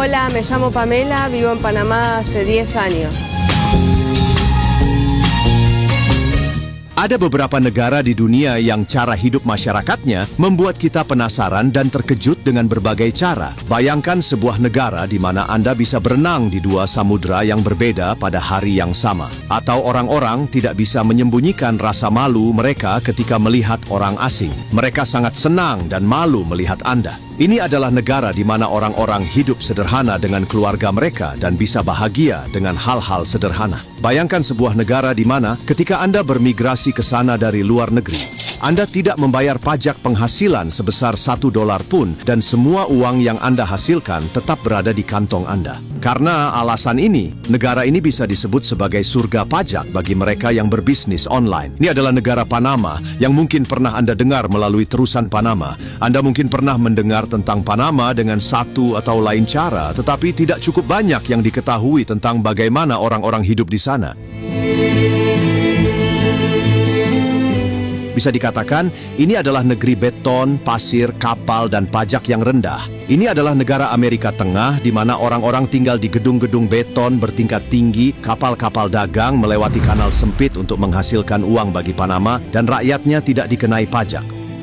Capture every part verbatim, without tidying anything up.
Hola, me llamo Pamela, vivo en Panamá hace diez años. Ada beberapa negara di dunia yang cara hidup masyarakatnya membuat kita penasaran dan terkejut dengan berbagai cara. Bayangkan sebuah negara di mana Anda bisa berenang di dua samudra yang berbeda pada hari yang sama. Atau orang-orang tidak bisa menyembunyikan rasa malu mereka ketika melihat orang asing. Mereka sangat senang dan malu melihat Anda. Ini adalah negara di mana orang-orang hidup sederhana dengan keluarga mereka dan bisa bahagia dengan hal-hal sederhana. Bayangkan sebuah negara di mana ketika Anda bermigrasi ke sana dari luar negeri, Anda tidak membayar pajak penghasilan sebesar satu dolar pun dan semua uang yang Anda hasilkan tetap berada di kantong Anda. Karena alasan ini, negara ini bisa disebut sebagai surga pajak bagi mereka yang berbisnis online. Ini adalah negara Panama yang mungkin pernah Anda dengar melalui terusan Panama. Anda mungkin pernah mendengar tentang Panama dengan satu atau lain cara, tetapi tidak cukup banyak yang diketahui tentang bagaimana orang-orang hidup di sana. Bisa dikatakan, ini adalah negeri beton, pasir, kapal, dan pajak yang rendah. Ini adalah negara Amerika Tengah di mana orang-orang tinggal di gedung-gedung beton bertingkat tinggi, kapal-kapal dagang melewati kanal sempit untuk menghasilkan uang bagi Panama, dan rakyatnya tidak dikenai pajak.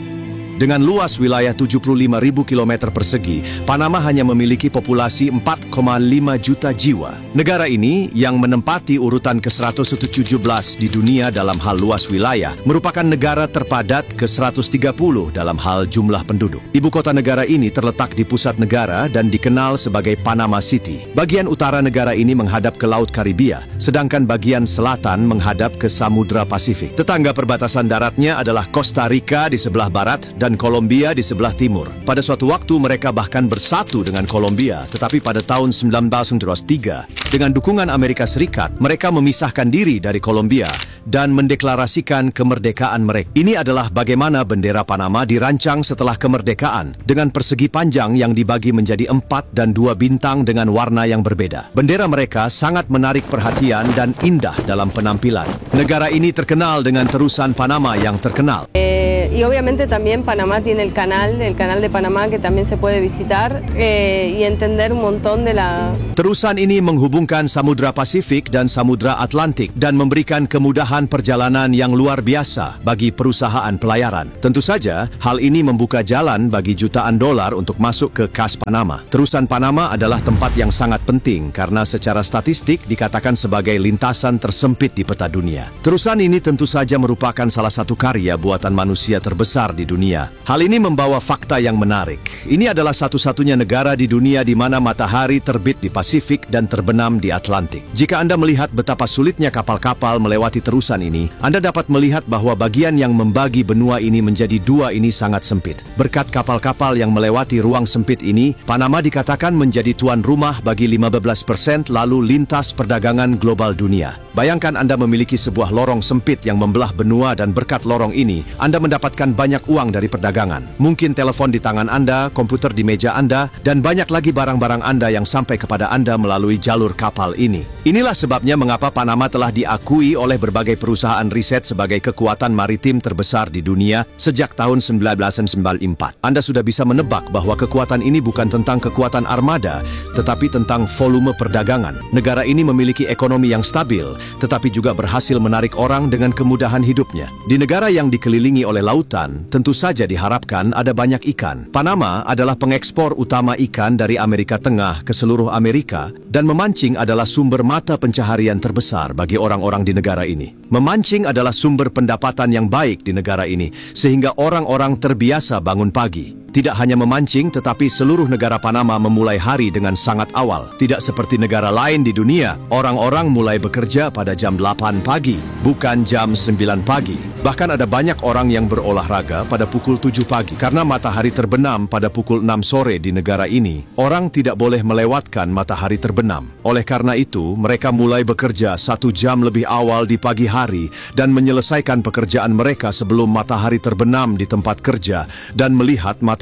Dengan luas wilayah tujuh puluh lima ribu kilometer persegi, Panama hanya memiliki populasi empat koma lima juta jiwa. Negara ini, yang menempati urutan ke seratus tujuh belas di dunia dalam hal luas wilayah, merupakan negara terpadat ke seratus tiga puluh dalam hal jumlah penduduk. Ibu kota negara ini terletak di pusat negara dan dikenal sebagai Panama City. Bagian utara negara ini menghadap ke Laut Karibia, sedangkan bagian selatan menghadap ke Samudra Pasifik. Tetangga perbatasan daratnya adalah Costa Rica di sebelah barat dan dan Kolombia di sebelah timur. Pada suatu waktu mereka bahkan bersatu dengan Kolombia, tetapi pada tahun seribu sembilan ratus tiga, dengan dukungan Amerika Serikat, mereka memisahkan diri dari Kolombia dan mendeklarasikan kemerdekaan mereka. Ini adalah bagaimana bendera Panama dirancang setelah kemerdekaan, dengan persegi panjang yang dibagi menjadi empat dan dua bintang dengan warna yang berbeda. Bendera mereka sangat menarik perhatian dan indah dalam penampilan. Negara ini terkenal dengan terusan Panama yang terkenal. Eh, y obviamente también Panamá tiene el canal, el canal de Panamá que también se puede visitar eh, y entender un montón de la... Terusan ini menghubungkan Samudra Pasifik dan Samudra Atlantik dan memberikan kemudahan perjalanan yang luar biasa bagi perusahaan pelayaran. Tentu saja, hal ini membuka jalan bagi jutaan dolar untuk masuk ke kas Panama. Terusan Panama adalah tempat yang sangat penting karena secara statistik dikatakan sebagai lintasan tersempit di peta dunia. Terusan ini tentu saja merupakan salah satu karya buatan manusia terbesar di dunia. Hal ini membawa fakta yang menarik. Ini adalah satu-satunya negara di dunia di mana matahari terbit di Pasifik dan terbenam di Atlantik. Jika Anda melihat betapa sulitnya kapal-kapal melewati terusan ini, Anda dapat melihat bahwa bagian yang membagi benua ini menjadi dua ini sangat sempit. Berkat kapal-kapal yang melewati ruang sempit ini, Panama dikatakan menjadi tuan rumah bagi lima belas persen lalu lintas perdagangan global dunia. Bayangkan Anda memiliki sebuah lorong sempit yang membelah benua dan berkat lorong ini, Anda mendapatkan banyak uang dari perdagangan. Mungkin telepon di tangan Anda, komputer di meja Anda, dan banyak lagi barang-barang Anda yang sampai kepada Anda melalui jalur kapal ini. Inilah sebabnya mengapa Panama telah diakui oleh berbagai perusahaan riset sebagai kekuatan maritim terbesar di dunia sejak tahun seribu sembilan ratus sembilan puluh empat. Anda sudah bisa menebak bahwa kekuatan ini bukan tentang kekuatan armada, tetapi tentang volume perdagangan. Negara ini memiliki ekonomi yang stabil, tetapi juga berhasil menarik orang dengan kemudahan hidupnya. Di negara yang dikelilingi oleh lautan, tentu saja diharapkan ada banyak ikan. Panama adalah pengekspor utama ikan dari Amerika Tengah ke seluruh Amerika, dan memancing adalah sumber mata pencaharian terbesar bagi orang-orang di negara ini. Memancing adalah sumber pendapatan yang baik di negara ini, sehingga orang-orang terbiasa bangun pagi. Tidak hanya memancing, tetapi seluruh negara Panama memulai hari dengan sangat awal. Tidak seperti negara lain di dunia, orang-orang mulai bekerja pada jam delapan pagi, bukan jam sembilan pagi. Bahkan ada banyak orang yang berolahraga pada pukul tujuh pagi. Karena matahari terbenam pada pukul enam sore di negara ini, orang tidak boleh melewatkan matahari terbenam. Oleh karena itu, mereka mulai bekerja satu jam lebih awal di pagi hari dan menyelesaikan pekerjaan mereka sebelum matahari terbenam di tempat kerja dan melihat matahari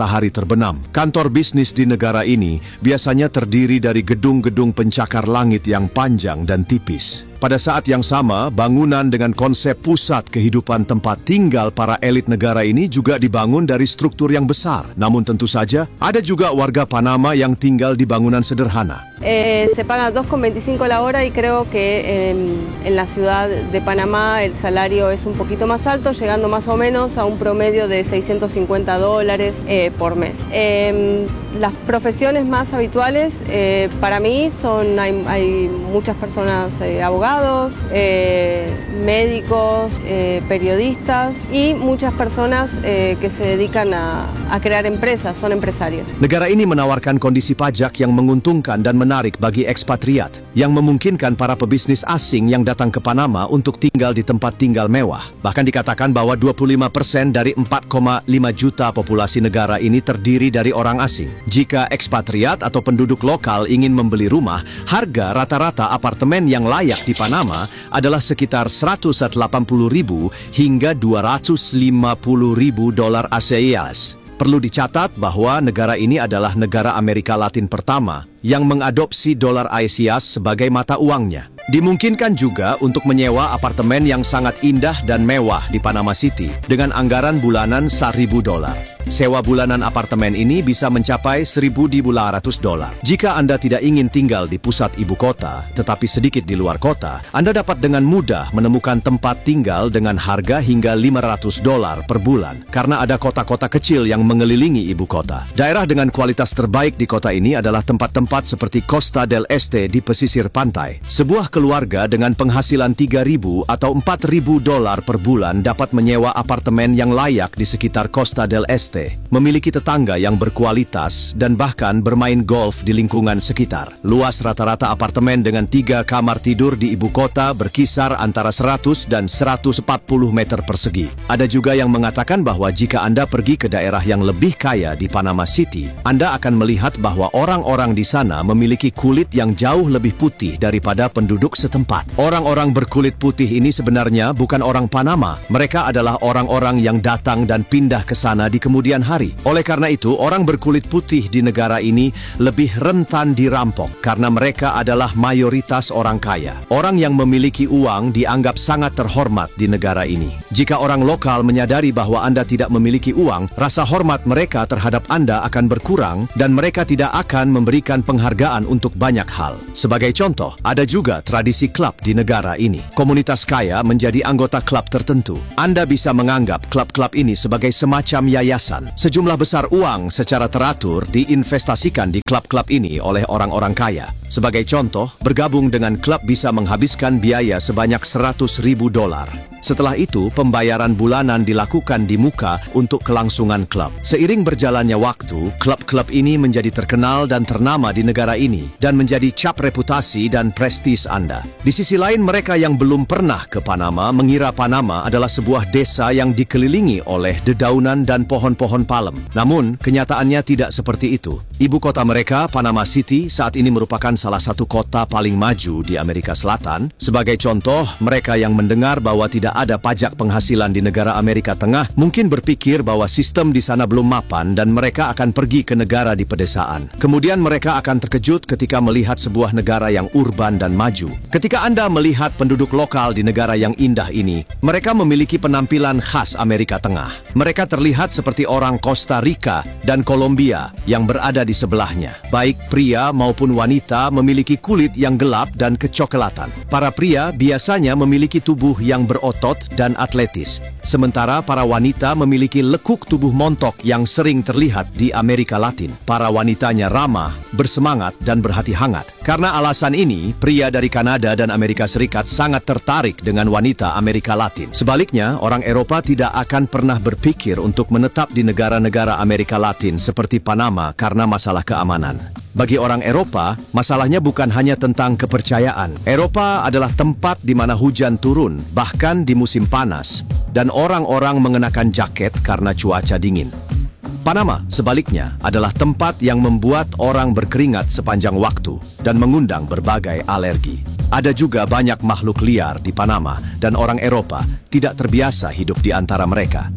matahari terbenam. Kantor bisnis di negara ini biasanya terdiri dari gedung-gedung pencakar langit yang panjang dan tipis. Pada saat yang sama, bangunan dengan konsep pusat kehidupan tempat tinggal para elit negara ini juga dibangun dari struktur yang besar. Namun tentu saja, ada juga warga Panama yang tinggal di bangunan sederhana. Eh, se paga dos con veinticinco la hora y creo que en, en la ciudad de Panamá el salario es un poquito más alto, llegando más o menos a un promedio de seiscientos cincuenta dólares eh, por mes. Eh, las profesiones más habituales eh, para mí son, hay, hay muchas personas eh, abogados, eh, médicos, eh, periodistas y muchas personas eh, que se dedican a, a crear empresas, son empresarios. Negara ini menawarkan kondisi pajak yang menguntungkan dan menarik bagi ekspatriat, yang memungkinkan para pebisnis asing yang datang ke Panama untuk tinggal di tempat tinggal mewah. Bahkan dikatakan bahwa dua puluh lima persen dari empat koma lima juta populasi negara ini terdiri dari orang asing. Jika ekspatriat atau penduduk lokal ingin membeli rumah, harga rata-rata apartemen yang layak di Panama adalah sekitar seratus delapan puluh ribu hingga dua ratus lima puluh ribu dolar A S E A S. Perlu dicatat bahwa negara ini adalah negara Amerika Latin pertama yang mengadopsi dolar A S E A S sebagai mata uangnya. Dimungkinkan juga untuk menyewa apartemen yang sangat indah dan mewah di Panama City dengan anggaran bulanan seribu dolar. Sewa bulanan apartemen ini bisa mencapai seribu delapan ratus dolar. Jika Anda tidak ingin tinggal di pusat ibu kota, tetapi sedikit di luar kota, Anda dapat dengan mudah menemukan tempat tinggal dengan harga hingga lima ratus dolar per bulan, karena ada kota-kota kecil yang mengelilingi ibu kota. Daerah dengan kualitas terbaik di kota ini adalah tempat-tempat seperti Costa del Este di pesisir pantai. Sebuah keluarga dengan penghasilan tiga ribu atau empat ribu dolar per bulan dapat menyewa apartemen yang layak di sekitar Costa del Este, memiliki tetangga yang berkualitas, dan bahkan bermain golf di lingkungan sekitar. Luas rata-rata apartemen dengan tiga kamar tidur di ibu kota berkisar antara seratus dan seratus empat puluh meter persegi. Ada juga yang mengatakan bahwa jika Anda pergi ke daerah yang lebih kaya di Panama City, Anda akan melihat bahwa orang-orang di sana memiliki kulit yang jauh lebih putih daripada penduduk setempat. Orang-orang berkulit putih ini sebenarnya bukan orang Panama. Mereka adalah orang-orang yang datang dan pindah ke sana di kemudian hari. Oleh karena itu, orang berkulit putih di negara ini lebih rentan dirampok karena mereka adalah mayoritas orang kaya. Orang yang memiliki uang dianggap sangat terhormat di negara ini. Jika orang lokal menyadari bahwa Anda tidak memiliki uang, rasa hormat mereka terhadap Anda akan berkurang dan mereka tidak akan memberikan penghargaan untuk banyak hal. Sebagai contoh, ada juga tradisi klub di negara ini. Komunitas kaya menjadi anggota klub tertentu. Anda bisa menganggap klub-klub ini sebagai semacam yayasan. Sejumlah besar uang secara teratur diinvestasikan di klub-klub ini oleh orang-orang kaya. Sebagai contoh, bergabung dengan klub bisa menghabiskan biaya sebanyak seratus ribu dolar. Setelah itu, pembayaran bulanan dilakukan di muka untuk kelangsungan klub. Seiring berjalannya waktu, klub-klub ini menjadi terkenal dan ternama di negara ini dan menjadi cap reputasi dan prestis Anda. Di sisi lain, mereka yang belum pernah ke Panama mengira Panama adalah sebuah desa yang dikelilingi oleh dedaunan dan pohon-pohon palem. Namun, kenyataannya tidak seperti itu. Ibu kota mereka, Panama City, saat ini merupakan salah satu kota paling maju di Amerika Selatan. Sebagai contoh, mereka yang mendengar bahwa tidak ada pajak penghasilan di negara Amerika Tengah mungkin berpikir bahwa sistem di sana belum mapan dan mereka akan pergi ke negara di pedesaan. Kemudian mereka akan terkejut ketika melihat sebuah negara yang urban dan maju. Ketika Anda melihat penduduk lokal di negara yang indah ini, mereka memiliki penampilan khas Amerika Tengah. Mereka terlihat seperti orang Costa Rica dan Kolombia yang berada di sebelahnya. Baik pria maupun wanita memiliki kulit yang gelap dan kecoklatan. Para pria biasanya memiliki tubuh yang berotot dan atletis, sementara para wanita memiliki lekuk tubuh montok yang sering terlihat di Amerika Latin. Para wanitanya ramah, bersemangat, dan berhati hangat. Karena alasan ini, pria dari Kanada dan Amerika Serikat sangat tertarik dengan wanita Amerika Latin. Sebaliknya, orang Eropa tidak akan pernah berpikir untuk menetap di negara-negara Amerika Latin seperti Panama karena masalah keamanan. Bagi orang Eropa, masalahnya bukan hanya tentang kepercayaan. Eropa adalah tempat di mana hujan turun, bahkan di musim panas, dan orang-orang mengenakan jaket karena cuaca dingin. Panama, sebaliknya, adalah tempat yang membuat orang berkeringat sepanjang waktu dan mengundang berbagai alergi. Ada juga banyak makhluk liar di Panama, dan orang Eropa tidak terbiasa hidup di antara mereka.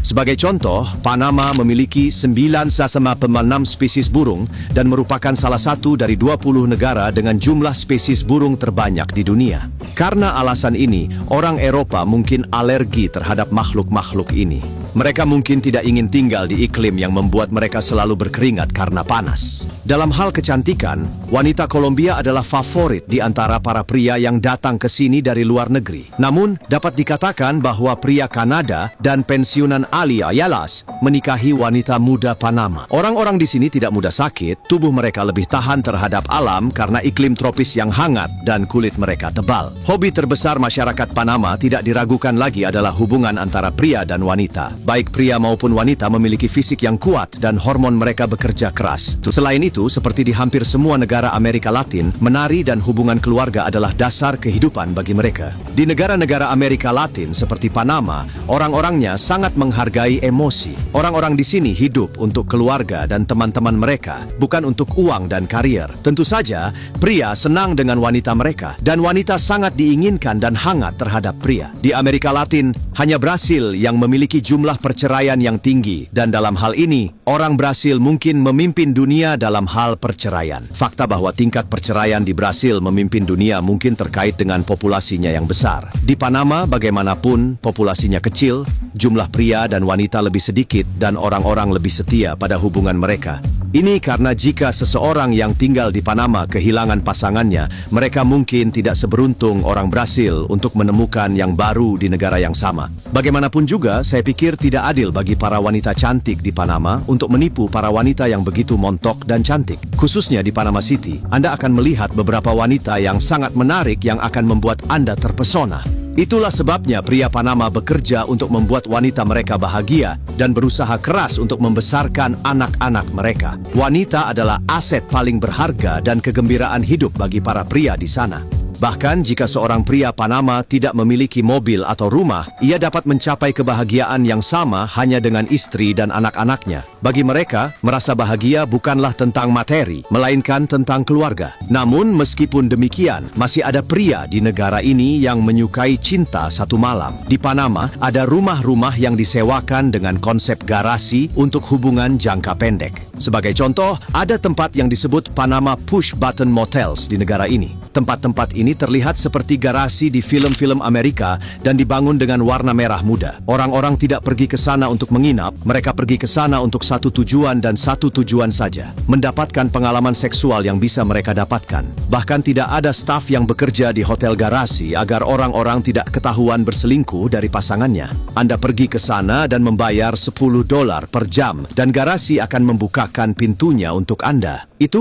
Sebagai contoh, Panama memiliki sembilan sesama pemanam spesies burung dan merupakan salah satu dari dua puluh negara dengan jumlah spesies burung terbanyak di dunia. Karena alasan ini, orang Eropa mungkin alergi terhadap makhluk-makhluk ini. Mereka mungkin tidak ingin tinggal di iklim yang membuat mereka selalu berkeringat karena panas. Dalam hal kecantikan, wanita Kolombia adalah favorit di antara para pria yang datang ke sini dari luar negeri. Namun, dapat dikatakan bahwa pria Kanada dan pensiunan Ali Ayalas menikahi wanita muda Panama. Orang-orang di sini tidak mudah sakit, tubuh mereka lebih tahan terhadap alam karena iklim tropis yang hangat dan kulit mereka tebal. Hobi terbesar masyarakat Panama tidak diragukan lagi adalah hubungan antara pria dan wanita. Baik pria maupun wanita memiliki fisik yang kuat dan hormon mereka bekerja keras. Selain itu, seperti di hampir semua negara Amerika Latin, menari dan hubungan keluarga adalah dasar kehidupan bagi mereka. Di negara-negara Amerika Latin seperti Panama, orang-orangnya sangat menghargai emosi. Orang-orang di sini hidup untuk keluarga dan teman-teman mereka, bukan untuk uang dan karier. Tentu saja, pria senang dengan wanita mereka, dan wanita sangat diinginkan dan hangat terhadap pria. Di Amerika Latin, hanya Brasil yang memiliki jumlah perceraian yang tinggi, dan dalam hal ini, orang Brasil mungkin memimpin dunia dalam hal perceraian. Fakta bahwa tingkat perceraian di Brasil memimpin dunia mungkin terkait dengan populasinya yang besar. Di Panama, bagaimanapun, populasinya kecil, jumlah pria dan wanita lebih sedikit, dan orang-orang lebih setia pada hubungan mereka. Ini karena jika seseorang yang tinggal di Panama kehilangan pasangannya, mereka mungkin tidak seberuntung orang Brasil untuk menemukan yang baru di negara yang sama. Bagaimanapun juga, saya pikir tidak adil bagi para wanita cantik di Panama untuk menipu para wanita yang begitu montok dan cantik. Khususnya di Panama City, Anda akan melihat beberapa wanita yang sangat menarik yang akan membuat Anda terpesona. Itulah sebabnya pria Panama bekerja untuk membuat wanita mereka bahagia dan berusaha keras untuk membesarkan anak-anak mereka. Wanita adalah aset paling berharga dan kegembiraan hidup bagi para pria di sana. Bahkan jika seorang pria Panama tidak memiliki mobil atau rumah, ia dapat mencapai kebahagiaan yang sama hanya dengan istri dan anak-anaknya. Bagi mereka, merasa bahagia bukanlah tentang materi, melainkan tentang keluarga. Namun meskipun demikian, masih ada pria di negara ini yang menyukai cinta satu malam. Di Panama, ada rumah-rumah yang disewakan dengan konsep garasi untuk hubungan jangka pendek. Sebagai contoh, ada tempat yang disebut Panama Push Button Motels di negara ini. Tempat-tempat ini Ini terlihat seperti garasi di film-film Amerika dan dibangun dengan warna merah muda. Orang-orang tidak pergi ke sana untuk menginap, mereka pergi ke sana untuk satu tujuan dan satu tujuan saja, mendapatkan pengalaman seksual yang bisa mereka dapatkan. Bahkan tidak ada staf yang bekerja di hotel garasi agar orang-orang tidak ketahuan berselingkuh dari pasangannya. Anda pergi ke sana dan membayar sepuluh dolar per jam dan garasi akan membukakan pintunya untuk Anda. Itu